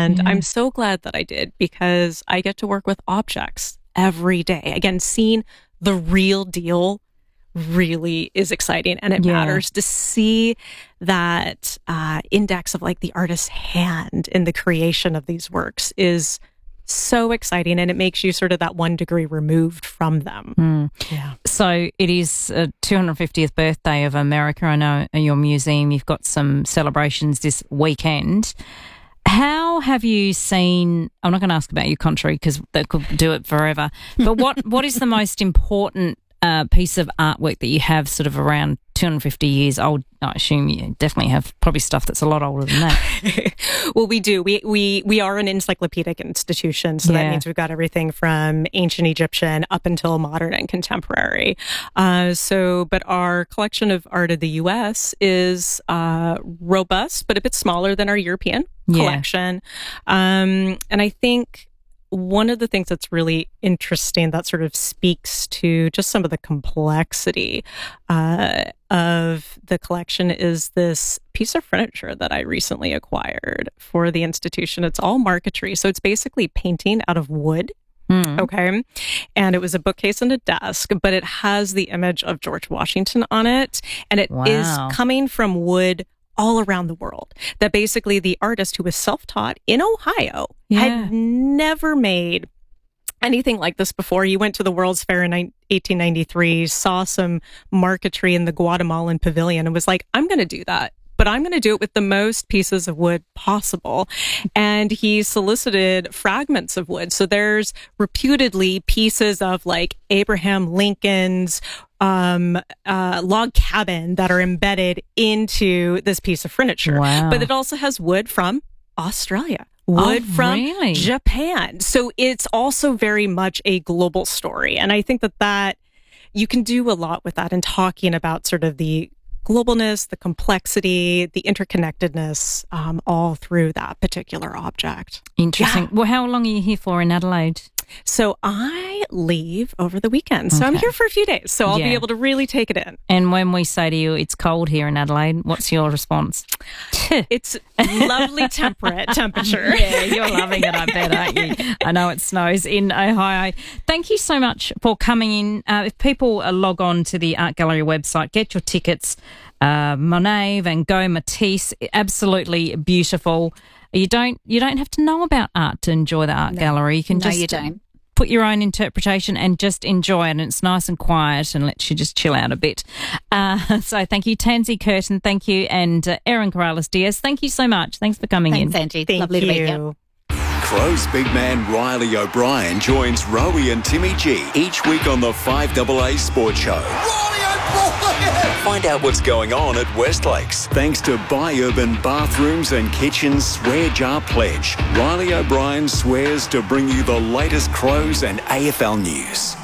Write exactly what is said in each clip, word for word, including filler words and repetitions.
And Yeah. I'm so glad that I did, because I get to work with objects every day. Again, seeing the real deal really is exciting, and it Yeah. matters to see that uh, index of like the artist's hand in the creation of these works is so exciting, and it makes you sort of that one degree removed from them. Mm. Yeah. So it is a two hundred fiftieth birthday of America. I know in your museum you've got some celebrations this weekend. How have you seen, I'm not going to ask about your country because that could do it forever, but what, what is the most important uh, piece of artwork that you have sort of around two hundred fifty years old? I assume you definitely have probably stuff that's a lot older than that. Well, we do. We we we are an encyclopedic institution, so Yeah. that means we've got everything from ancient Egyptian up until modern and contemporary. Uh, so, but our collection of art of the U S is uh, robust, but a bit smaller than our European Yeah. collection. Um, and I think one of the things that's really interesting that sort of speaks to just some of the complexity uh, of the collection is this piece of furniture that I recently acquired for the institution. It's all marquetry. So it's basically painting out of wood. Mm. Okay. And it was a bookcase and a desk, but it has the image of George Washington on it. And it is Wow. coming from wood all around the world. That basically the artist, who was self-taught in Ohio, Yeah. had never made anything like this before. He went to the World's Fair in eighteen ninety-three, saw some marquetry in the Guatemalan pavilion, and was like, I'm going to do that, but I'm going to do it with the most pieces of wood possible. And he solicited fragments of wood. So there's reputedly pieces of like Abraham Lincoln's um, uh, log cabin that are embedded into this piece of furniture. Wow. But it also has wood from Australia, wood Oh, from really? Japan. So it's also very much a global story. And I think that that you can do a lot with that, and talking about sort of the globalness, the complexity, the interconnectedness, um, all through that particular object. Interesting. Yeah. Well, how long are you here for in Adelaide? So I leave over the weekend. So I'm Okay. here for a few days. So I'll Yeah. be able to really take it in. And when we say to you it's cold here in Adelaide, what's your response? It's lovely temperate temperature. Yeah, you're loving it, I bet, aren't you? I know it snows in Ohio. Thank you so much for coming in. Uh, if people uh, log on to the Art Gallery website, get your tickets. Uh, Monet, Van Gogh, Matisse, absolutely beautiful. You don't you don't have to know about art to enjoy the art No. gallery. You can No, just you don't. put your own interpretation and just enjoy it. And it's nice and quiet and lets you just chill out a bit. Uh, so thank you, Tansy Curtin. Thank you. And uh, Erin Corrales-Diaz. Thank you so much. Thanks for coming Thanks, in. Angie. Thank Lovely to meet you. you. Crow's big man Riley O'Brien joins Rowie and Timmy G each week on the five A A Sports Show. Riley O'Brien! Find out what's going on at Westlakes. Thanks to Buy Urban Bathrooms and Kitchens Swear Jar Pledge. Riley O'Brien swears to bring you the latest Crows and A F L news.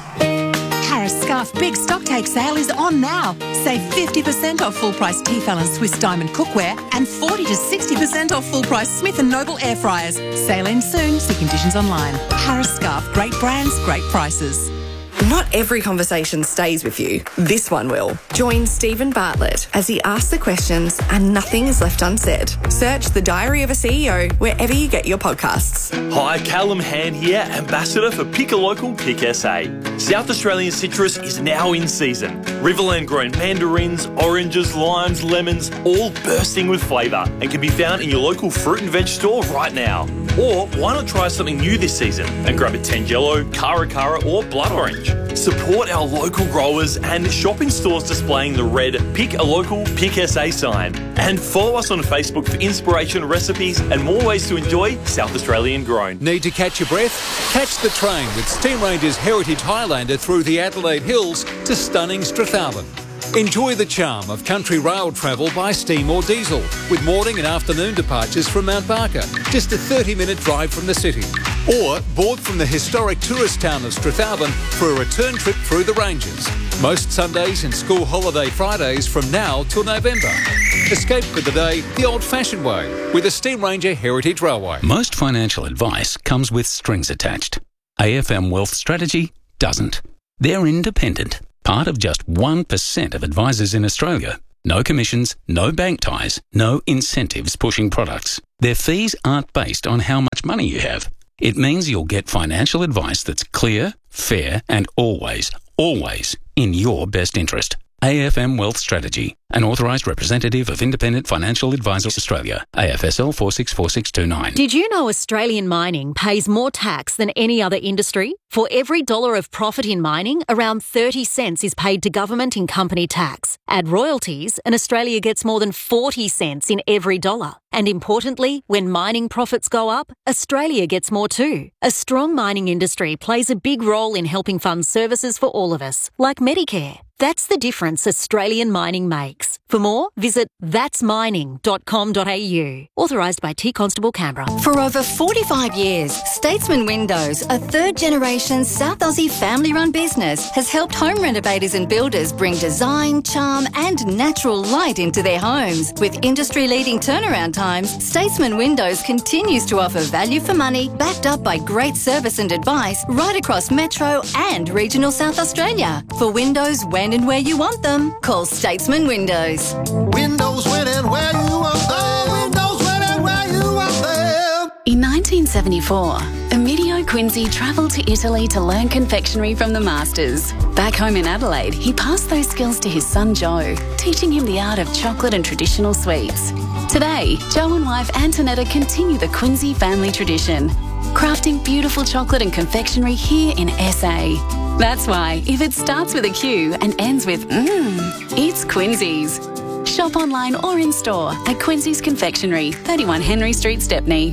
Harris Scarf Big Stock Take Sale is on now. Save fifty percent off full price Tefal and Swiss Diamond cookware and forty to sixty percent off full price Smith and Noble air fryers. Sale ends soon. See conditions online. Harris Scarf. Great brands, great prices. Not every conversation stays with you. This one will. Join Stephen Bartlett as he asks the questions and nothing is left unsaid. Search The Diary of a C E O wherever you get your podcasts. Hi, Callum Hand here, Ambassador for Pick a Local, Pick S A. South Australian citrus is now in season. Riverland grown mandarins, oranges, limes, lemons, all bursting with flavour and can be found in your local fruit and veg store right now. Or why not try something new this season and grab a Tangelo, Cara Cara or Blood Orange. Support our local growers and shop in stores displaying the red Pick a Local, Pick S A sign. And follow us on Facebook for inspiration, recipes and more ways to enjoy South Australian grown. Need to catch your breath? Catch the train with Steam Ranger's Heritage Highlander through the Adelaide Hills to stunning Strathalbyn. Enjoy the charm of country rail travel by steam or diesel, with morning and afternoon departures from Mount Barker, just a thirty minute drive from the city. Or board from the historic tourist town of Strathalbyn for a return trip through the Ranges. Most Sundays and school holiday Fridays from now till November. Escape for the day the old-fashioned way with a Steam Ranger Heritage Railway. Most financial advice comes with strings attached. A F M Wealth Strategy doesn't. They're independent, part of just one percent of advisors in Australia. No commissions, no bank ties, no incentives pushing products. Their fees aren't based on how much much money you have. It means you'll get financial advice that's clear, fair, and always, always in your best interest. A F M Wealth Strategy, an authorised representative of Independent Financial Advisors Australia, A F S L four six four six two nine. Did you know Australian mining pays more tax than any other industry? For every dollar of profit in mining, around thirty cents is paid to government in company tax. Add royalties, and Australia gets more than forty cents in every dollar. And importantly, when mining profits go up, Australia gets more too. A strong mining industry plays a big role in helping fund services for all of us, like Medicare. That's the difference Australian mining makes. For more, visit that's mining dot com dot a u. Authorised by T Constable Canberra. For over forty-five years, Statesman Windows, a third-generation South Aussie family-run business, has helped home renovators and builders bring design, charm and natural light into their homes. With industry-leading turnaround times, Statesman Windows continues to offer value for money, backed up by great service and advice right across Metro and regional South Australia. For windows when and where you want them, call Statesman Windows. Windows when and where you want them. Windows when and where you want them. In nineteen seventy-four, Emilio Quincy travelled to Italy to learn confectionery from the masters. Back home in Adelaide, he passed those skills to his son Joe, teaching him the art of chocolate and traditional sweets. Today, Joe and wife Antonetta continue the Quincy family tradition, crafting beautiful chocolate and confectionery here in S A. That's why, if it starts with a Q and ends with mmm, it's Quincy's. Shop online or in store at Quincy's Confectionery, thirty-one Henry Street, Stepney.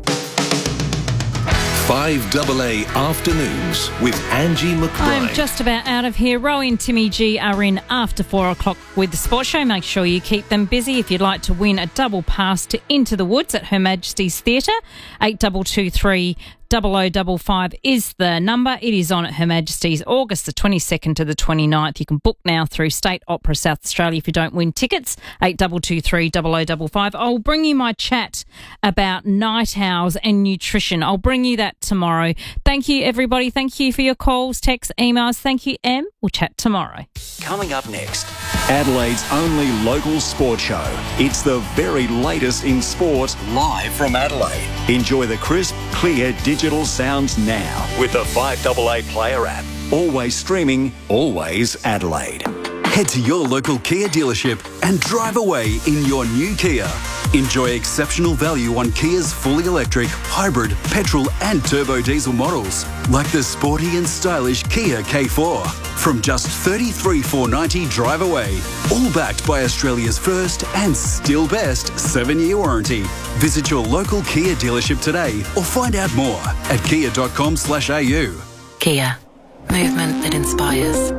five A A Afternoons with Angie McBride. I'm just about out of here. Rowie and Timmy G are in after four o'clock with the Sports Show. Make sure you keep them busy. If you'd like to win a double pass to Into the Woods at Her Majesty's Theatre, eight two two three double oh double five is the number. It is on at Her Majesty's August the twenty-second to the twenty-ninth. You can book now through State Opera South Australia if you don't win tickets, eight two two three double oh double five. I'll bring you my chat about night owls and nutrition. I'll bring you that tomorrow. Thank you, everybody. Thank you for your calls, texts, emails. Thank you, Em. We'll chat tomorrow. Coming up next, Adelaide's only local sports show. It's the very latest in sport, live from Adelaide. Enjoy the crisp, clear digital sounds now with the five A A Player app. Always streaming, always Adelaide. Head to your local Kia dealership and drive away in your new Kia. Enjoy exceptional value on Kia's fully electric, hybrid, petrol and turbo diesel models, like the sporty and stylish Kia K four. From just thirty-three thousand four hundred ninety dollars drive away, all backed by Australia's first and still best seven-year warranty. Visit your local Kia dealership today or find out more at kia dot com slash a u. Kia. Movement that inspires.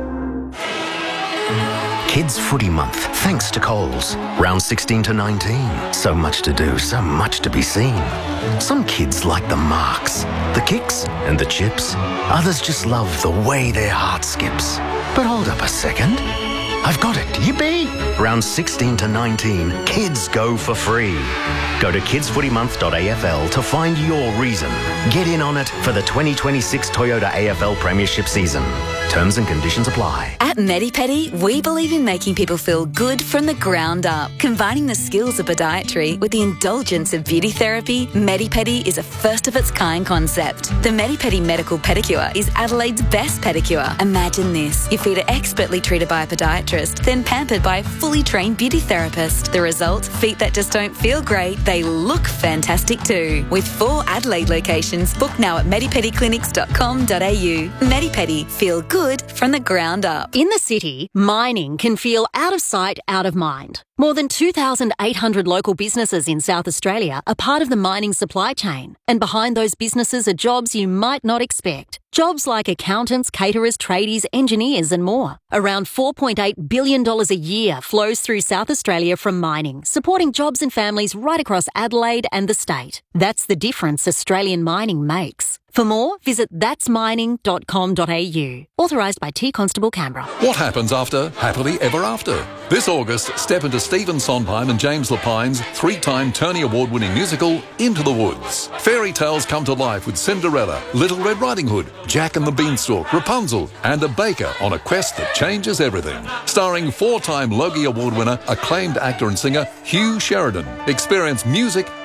Kids Footy Month, thanks to Coles. Round sixteen to nineteen. So much to do, so much to be seen. Some kids like the marks, the kicks and the chips. Others just love the way their heart skips. But hold up a second. I've got it. Yippee! Round sixteen to nineteen, kids go for free. Go to kids footy month dot a f l to find your reason. Get in on it for the twenty twenty-six Toyota A F L Premiership season. Terms and conditions apply. At MediPedi, we believe in making people feel good from the ground up. Combining the skills of podiatry with the indulgence of beauty therapy, MediPedi is a first-of-its-kind concept. The MediPedi Medical Pedicure is Adelaide's best pedicure. Imagine this. Your feet are expertly treated by a podiatrist, then pampered by a fully trained beauty therapist. The result? Feet that just don't feel great, they look fantastic too. With four Adelaide locations, book now at medipedi clinics dot com dot a u. MediPedi, feel good from the ground up. In the city, mining can feel out of sight, out of mind. More than two thousand eight hundred local businesses in South Australia are part of the mining supply chain. And behind those businesses are jobs you might not expect. Jobs like accountants, caterers, tradies, engineers and more. Around four point eight billion dollars a year flows through South Australia from mining, supporting jobs and families right across Adelaide and the state. That's the difference Australian mining makes. For more, visit that's mining dot com dot a u. Authorised by T Constable Canberra. What happens after Happily Ever After? This August, step into Stephen Sondheim and James Lapine's three-time Tony Award-winning musical, Into the Woods. Fairy tales come to life with Cinderella, Little Red Riding Hood, Jack and the Beanstalk, Rapunzel, and a baker on a quest that changes everything. Starring four-time Logie Award winner, acclaimed actor and singer Hugh Sheridan. Experience music,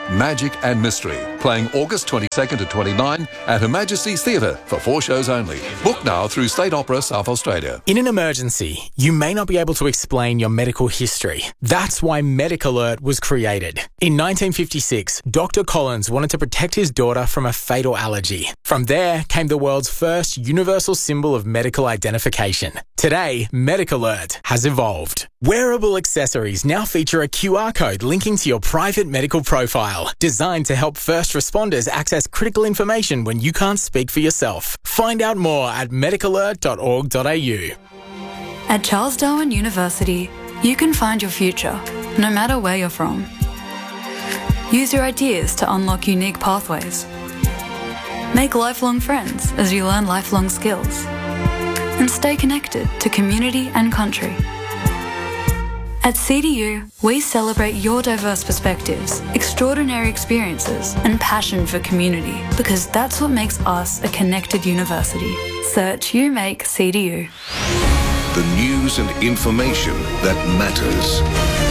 Magic and Mystery, playing August twenty-second to twenty-ninth at Her Majesty's Theatre for four shows only. Book now through State Opera South Australia. In an emergency, you may not be able to explain your medical history. That's why Medic Alert was created. In nineteen fifty-six, Doctor Collins wanted to protect his daughter from a fatal allergy. From there came the world's first universal symbol of medical identification. Today, Medic Alert has evolved. Wearable accessories now feature a Q R code linking to your private medical profile, designed to help first responders access critical information when you can't speak for yourself. Find out more at medic alert dot org dot a u. At Charles Darwin University, you can find your future, no matter where you're from. Use your ideas to unlock unique pathways. Make lifelong friends as you learn lifelong skills. And stay connected to community and country. At C D U, we celebrate your diverse perspectives, extraordinary experiences, and passion for community, because that's what makes us a connected university. Search You Make C D U. The news and information that matters.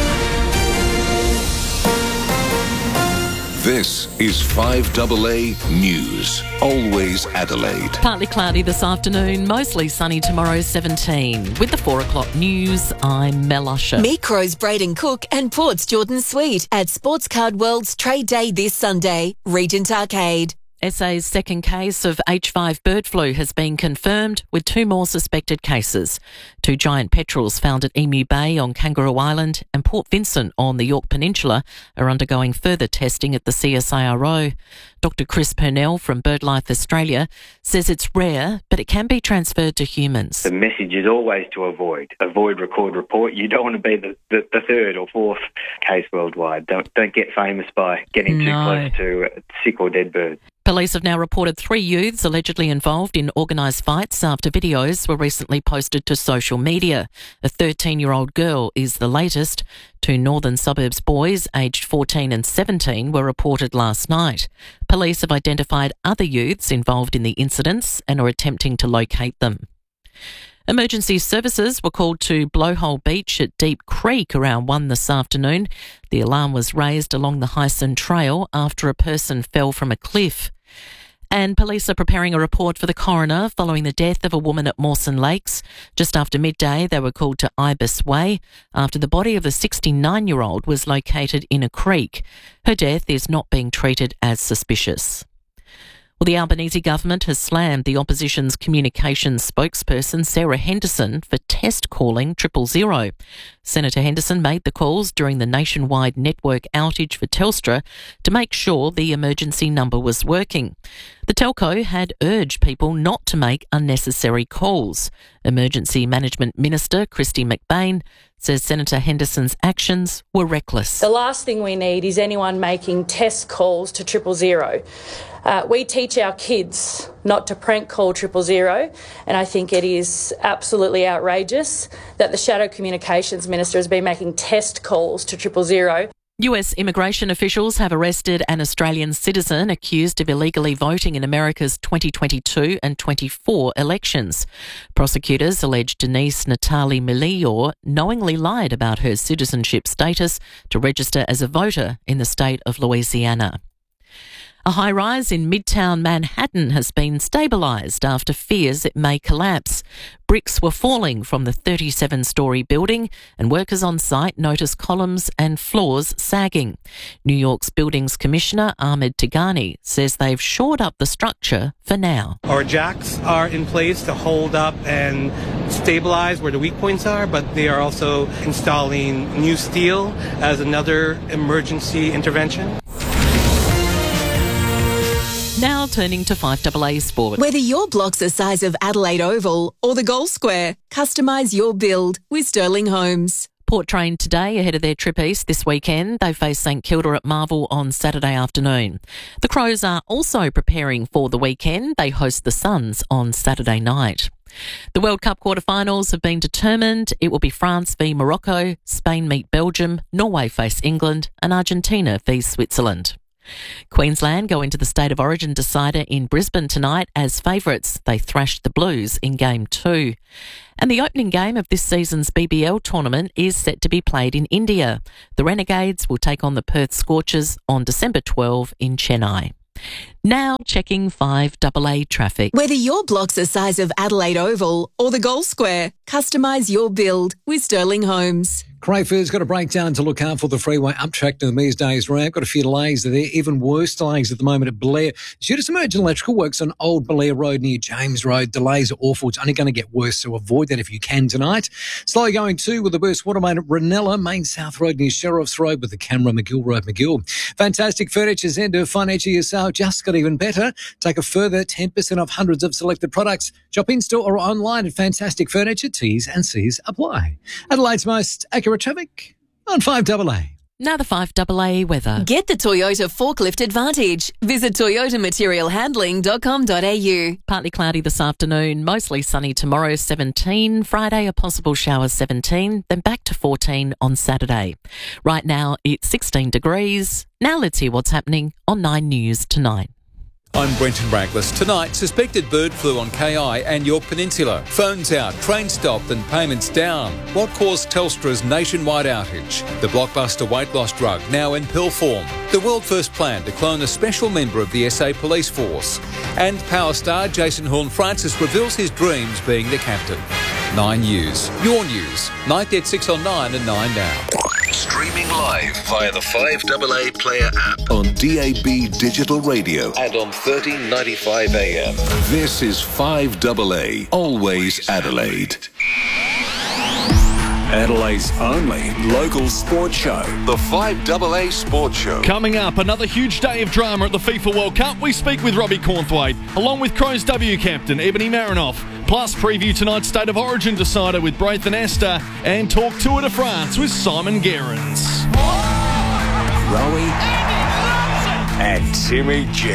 This is five A A News. Always Adelaide. Partly cloudy this afternoon, mostly sunny tomorrow, seventeen. With the four o'clock news, I'm Mel Usher. Meet Crows Braden Cook and Port's Jordan Sweet at Sports Card World's Trade Day this Sunday, Regent Arcade. S A's second case of H five bird flu has been confirmed, with two more suspected cases. Two giant petrels found at Emu Bay on Kangaroo Island and Port Vincent on the York Peninsula are undergoing further testing at the C S I R O. Doctor Chris Purnell from BirdLife Australia says it's rare, but it can be transferred to humans. The message is always to avoid. Avoid, record, report. You don't want to be the, the, the third or fourth case worldwide. Don't, don't get famous by getting too No. close to a sick or dead bird. Police have now reported three youths allegedly involved in organised fights after videos were recently posted to social media. A thirteen-year-old girl is the latest. Two northern suburbs boys, aged fourteen and seventeen, were reported last night. Police have identified other youths involved in the incidents and are attempting to locate them. Emergency services were called to Blowhole Beach at Deep Creek around one this afternoon. The alarm was raised along the Hyson Trail after a person fell from a cliff. And police are preparing a report for the coroner following the death of a woman at Mawson Lakes. Just after midday, they were called to Ibis Way after the body of the sixty-nine-year-old was located in a creek. Her death is not being treated as suspicious. Well, the Albanese government has slammed the opposition's communications spokesperson, Sarah Henderson, for test calling triple zero. Senator Henderson made the calls during the nationwide network outage for Telstra to make sure the emergency number was working. The telco had urged people not to make unnecessary calls. Emergency Management Minister Christy McBain says Senator Henderson's actions were reckless. The last thing we need is anyone making test calls to triple zero. Uh, we teach our kids not to prank call triple zero, and I think it is absolutely outrageous that the Shadow Communications Minister has been making test calls to triple zero. U S immigration officials have arrested an Australian citizen accused of illegally voting in America's twenty twenty-two and twenty-four elections. Prosecutors allege Denise Natali Milior knowingly lied about her citizenship status to register as a voter in the state of Louisiana. A high-rise in Midtown Manhattan has been stabilised after fears it may collapse. Bricks were falling from the thirty-seven-storey building and workers on site noticed columns and floors sagging. New York's Buildings Commissioner Ahmed Tigani says they've shored up the structure for now. Our jacks are in place to hold up and stabilize where the weak points are, but they are also installing new steel as another emergency intervention. Now turning to five A A Sport. Whether your block's the size of Adelaide Oval or the Gold Square, customise your build with Sterling Homes. Port trained today ahead of their trip east this weekend. They face St Kilda at Marvel on Saturday afternoon. The Crows are also preparing for the weekend. They host the Suns on Saturday night. The World Cup quarterfinals have been determined. It will be France v Morocco, Spain meet Belgium, Norway face England and Argentina v Switzerland. Queensland go into the State of Origin decider in Brisbane tonight as favourites. They thrashed the Blues in Game two. And the opening game of this season's B B L tournament is set to be played in India. The Renegades will take on the Perth Scorchers on December twelfth in Chennai. Now checking five A A traffic. Whether your block's the size of Adelaide Oval or the Gold Square, customise your build with Sterling Homes. Crayford's got a breakdown to look out for the freeway up track to the Mearsdays ramp. Got a few delays there, even worse delays at the moment at Blair. Due to some urgent electrical works on Old Blair Road near James Road, delays are awful. It's only going to get worse, so avoid that if you can tonight. Slow going too with the burst water main at Ranella, Main South Road near Sheriff's Road with the camera McGill Road, McGill. Fantastic Furniture's end of financial year sale just got even better. Take a further ten percent off hundreds of selected products. Shop in-store or online at Fantastic Furniture. T's and C's apply. Adelaide's most accurate traffic on five A A. Now the five A A weather. Get the Toyota Forklift Advantage. Visit toyota material handling dot com dot a u. Partly cloudy this afternoon, mostly sunny tomorrow, seventeen. Friday, a possible shower, seventeen. Then back to fourteen on Saturday. Right now, it's sixteen degrees. Now let's hear what's happening on Nine News tonight. I'm Brenton Raglas. Tonight, suspected bird flu on K I and York Peninsula. Phones out, trains stopped and payments down. What caused Telstra's nationwide outage? The blockbuster weight loss drug now in pill form. The world first plan to clone a special member of the S A Police Force. And power star Jason Horne-Francis reveals his dreams being the captain. Nine News. Your news. Night at six on nine and nine now. Streaming live via the five A A Player app on D A B Digital Radio and on thirteen ninety-five A M. This is five A A, always Adelaide. Adelaide's only local sports show. The five A A Sports Show. Coming up, another huge day of drama at the FIFA World Cup. We speak with Robbie Cornthwaite, along with Crows W captain Ebony Marinoff. Plus, preview tonight's State of Origin decider with Braithen Esther and talk Tour de France with Simon Gerrans. Rowie and Timmy G.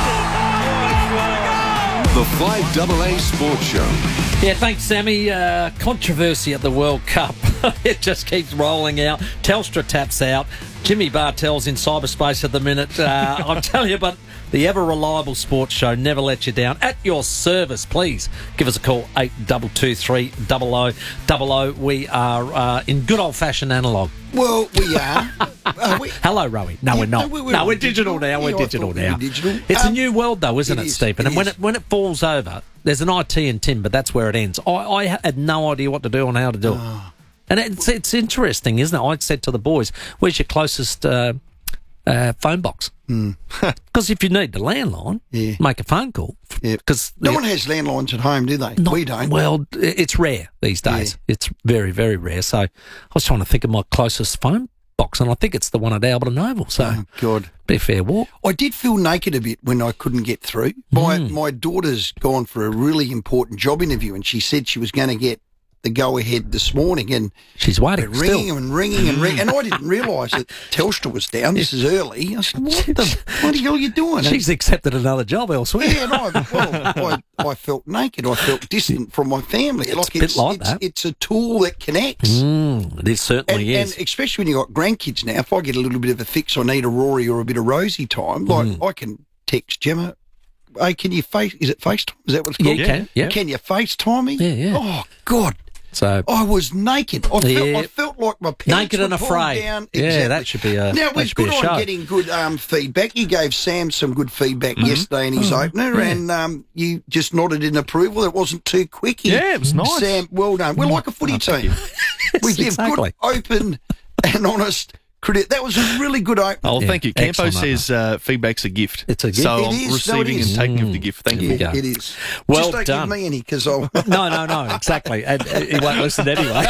The five A A Sports Show. Yeah, thanks, Sammy. Uh, controversy at the World Cup. It just keeps rolling out. Telstra taps out. Jimmy Bartell's in cyberspace at the minute. Uh, I'll tell you, but the ever-reliable sports show never lets you down. At your service, please give us a call, eight two two three, double oh double oh. We are uh, in good old-fashioned analogue. Well, we are. uh, we, Hello, Rowie. No, yeah, we're not. No, we're, we're no, we're digital, digital now. Yeah, we're digital now. We're digital. It's um, a new world, though, isn't it, it is, Stephen? It and when is. it when it falls over, there's an I T and Tim, but that's where it ends. I, I had no idea what to do and how to do it. Oh. And it's, it's interesting, isn't it? I said to the boys, where's your closest uh, uh, phone box? Because if you need the landline, yeah. make a phone call. Because no yeah, one has landlines at home, do they? Not, we don't. Well, it's rare these days. Yeah. It's very, very rare. So I was trying to think of my closest phone box, and I think it's the one at Alberton Oval. So, oh, God. Be a fair walk. I did feel naked a bit when I couldn't get through. My, mm. my daughter's gone for a really important job interview, and she said she was going to get the go-ahead this morning, and she's waiting, ringing still. and ringing and ringing, and I didn't realise that Telstra was down. This is early. I said, "What the what the hell are you doing?" She's and, accepted another job elsewhere. Yeah, and I, well, I, I felt naked. I felt distant from my family. It's like a bit it's, like it's, that. It's a tool that connects. Mm, it certainly and, is, and especially when you have got grandkids now. If I get a little bit of a fix, I need a Rory or a bit of Rosie time. Like mm. I can text Gemma. Hey, can you face? Is it FaceTime? Is that what it's called? Yeah, you can. Yeah. Can you FaceTime me? Yeah, yeah. Oh God. So I was naked. I felt, yeah. I felt like my pants naked were and afraid. Down. Yeah, exactly. that should be a now that we're should good be a on show. getting good um, feedback. You gave Sam some good feedback mm-hmm. yesterday in his mm-hmm. opener, yeah. and um, you just nodded in approval. It wasn't too quick. Yeah, it was nice. Sam, well done. We're like a footy team. We give exactly. good, open, and honest. Credit. That was a really good opener. Oh, yeah. thank you. Campo says uh, feedback's a gift. It's a gift. So it I'm is. receiving no, and taking mm. of the gift. Thank yeah, you. It is. Well Just don't done. give me any because I'll... no, no, no, exactly. And he won't listen anyway.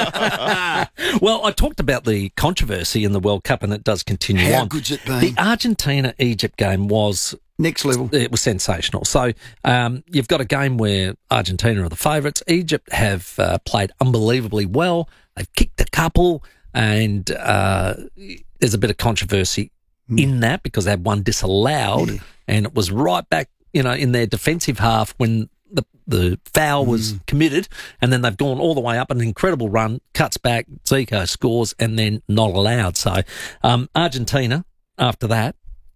Well, I talked about the controversy in the World Cup, and it does continue How on. good's it been? The Argentina-Egypt game was... Next level. It was sensational. So um, you've got a game where Argentina are the favourites. Egypt have uh, played unbelievably well. They've kicked a couple, and uh, there's a bit of controversy mm. in that because they had one disallowed, yeah. and it was right back, you know, in their defensive half when the the foul mm. was committed, and then they've gone all the way up, an incredible run, cuts back, Zico scores, and then not allowed. So um, Argentina, after that,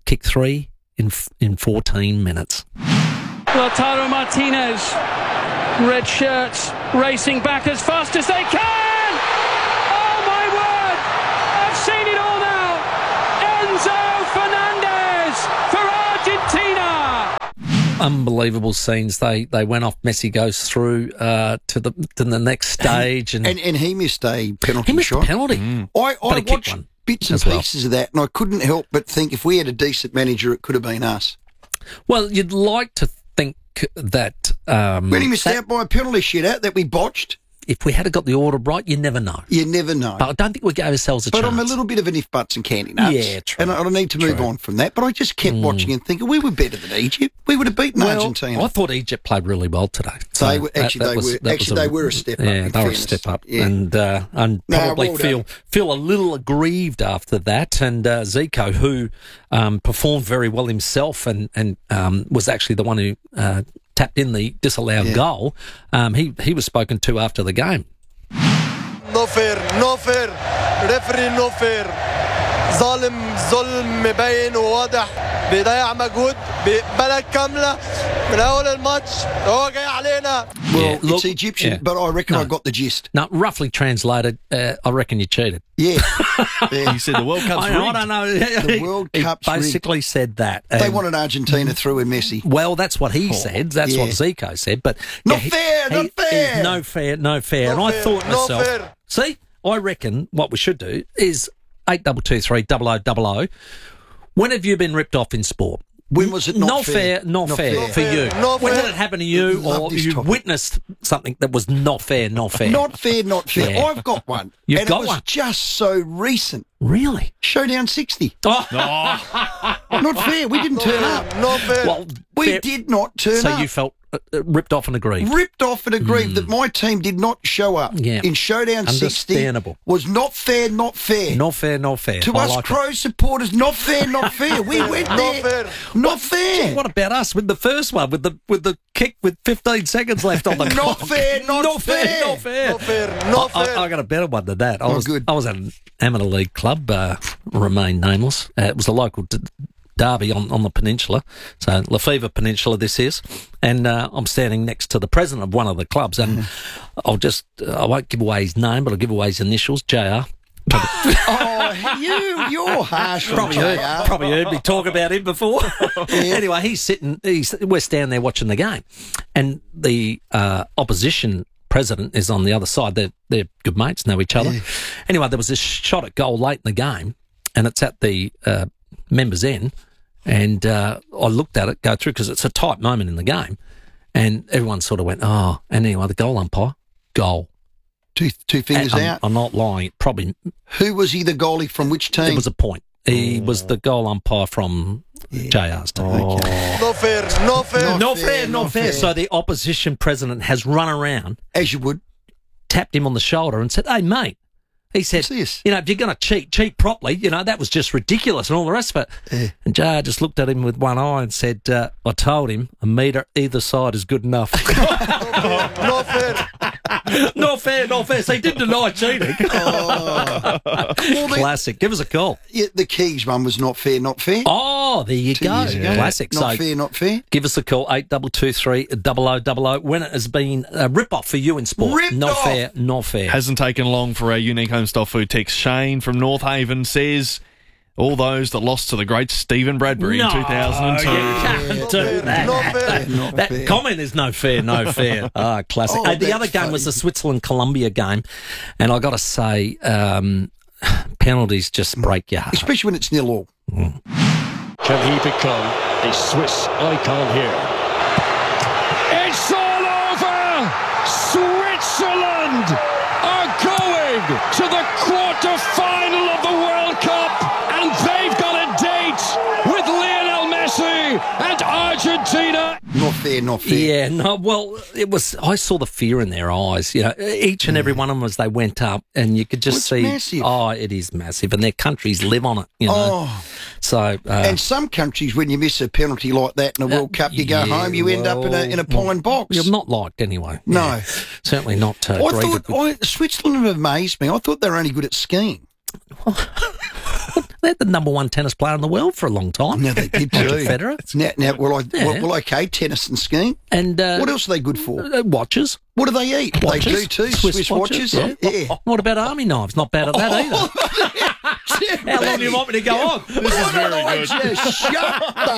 kick three in in fourteen minutes. Lautaro Martinez, red shirts, racing back as fast as they can. Oh my word! I've seen it all now. Enzo Fernandez for Argentina. Unbelievable scenes. They they went off. Messi goes through uh, to the to the next stage, and and, and he missed a penalty he missed shot. a penalty. Mm. I, But I he kicked watched one bits and as well. pieces of that, and I couldn't help but think if we had a decent manager, it could have been us. Well, you'd like to think that um, When he missed that out by a penalty shootout that we botched, if we had got the order right, you never know. you never know. But I don't think we gave ourselves a But chance. I'm a little bit of an if, buts and candy nuts. Yeah, true. And I, I need to move True. on from that. But I just kept Mm. watching and thinking, we were better than Egypt. We would have beaten well, Argentina. I thought Egypt played really well today. They were- actually, they were- that actually, they were a step up, Yeah, in they fairness. were a step up, Yeah. and uh, and No, probably well feel done. feel a little aggrieved after that. And uh, Zico, who um, performed very well himself, and and um, was actually the one who uh, tapped in the disallowed Yeah. goal. Um, he he was spoken to after the game. No fair, no fair. Referee no fair. ظالم ظلم مبين وواضح بيضيع مجهود ببلد كاملة من أول الماتش هو جاي علينا. Well, Yeah, look- it's Egyptian, yeah. but I reckon No. I got the gist. Now, roughly translated, uh, I reckon you cheated. Yeah. yeah. He said the World Cup's I, I rigged. don't know. The World He Cup's rigged. basically said that. They And- wanted Argentina through in Messi. Well, that's what he said. That's yeah. what Zico said. But Not he- fair, he- not fair. he's No fair, no fair. No and fair, I thought to no myself, fair. see, I reckon what we should do is eight double two three double o double o. When have you been ripped off in sport? When was it not not fair? Not, Not fair, fair. for you. No when fair. did it happen to you, Love or this you topic. witnessed something that was not fair? Not fair. Not fair, not fair. Yeah. I've got one. You've and got it was one? just so recent. Really? Showdown sixty. Oh. Not fair. We didn't turn up. No fair. Well, We fair- did not turn so up. you felt uh, uh, ripped off and aggrieved. Ripped off and aggrieved that my team did not show up Yeah. in Showdown sixty. Understandable. Was not fair, not fair. Not fair, not fair. to I us like it. Crow supporters, not fair, not fair. We went No there. fair. Not fair. What about us with the first one, with the with the kick with fifteen seconds left on the Not clock? fair, not not fair, fair. not fair. No fair, no I, fair. I, I got a better one than that. I Oh, was good. I was at an amateur league club, uh, remain nameless. Uh, it was a local d- derby on, on the peninsula, so Lefevre Peninsula this is, and uh, I'm standing next to the president of one of the clubs, and I'll just uh, I won't give away his name, but I'll give away his initials, J R. Oh, you, you're harsh on Probably J heard, R. probably heard me talk about him before. Anyway, he's sitting, he's, we're standing there watching the game, and the uh, opposition president is on the other side. They're, they're good mates, know each other. Yeah. Anyway, there was this shot at goal late in the game, and it's at the uh, members' end, and uh, I looked at it go through because it's a tight moment in the game, and everyone sort of went, oh, and anyway, the goal umpire, goal. Two, two fingers And I'm, out. I'm not lying. Probably Who was he the goalie from which team? it was a point. He was the goal umpire from J R's team. No fair, no fair. No fair, fair, not not fair. fair. So the opposition president has run around, As you would. tapped him on the shoulder and said, hey, mate, he said, What's this? you know, if you're going to cheat, cheat properly. You know, that was just ridiculous and all the rest of it. Yeah. And J R just looked at him with one eye and said, uh, I told him a metre either side is good enough. No fair. Not fair, not fair. So he didn't deny cheating. Oh. Well, the, Classic. Give us a call. yeah, the Keys one was not fair, not fair. Oh, there you Two go. years ago. Classic. Not so fair, not fair. give us a call, eight two two three, double oh double oh, when it has been a rip-off for you in sport. Ripped not off. fair, not fair. Hasn't taken long for our unique home style food text. Shane from North Haven says all those that lost to the great Stephen Bradbury No, in two thousand two. you can't do that. No fair. Not That fair. comment is no fair, no fair. Ah, classic. Oh, Uh, the that's other game was funny. the Switzerland-Colombia game, and I got to say, um, penalties just break your heart. Especially when it's nil all. Can he become a Swiss icon here? It's all over! Switzerland are going to the quarter-final of the World Cup, and they've got a date with Lionel Messi and Argentina. Not fair, not fair. Yeah, no, well, it was, I saw the fear in their eyes, you know, each and every one of them as they went up, and you could just Well, see, it's massive. oh, it is massive, and their countries live on it, you know. Oh. So, uh, And some countries, when you miss a penalty like that in a World Cup, you go yeah, home, you end up in a in a well, pine box. you're not liked anyway. No. Yeah. Certainly not uh, I greeted thought I, Switzerland have amazed me. I thought they were only good at skiing. They're the number one tennis player in the world for a long time. No, they did too. Roger Federer. Now, now well, I, Yeah. well, well, okay, tennis and skiing. And uh, what else are they good for? Uh, watches. What do they eat? Watches. They do too. Swiss, Swiss, watches. watches. Yeah. Yeah. What about army knives? Not bad at that either. How long do you want me to go on? This is very good. Just shut the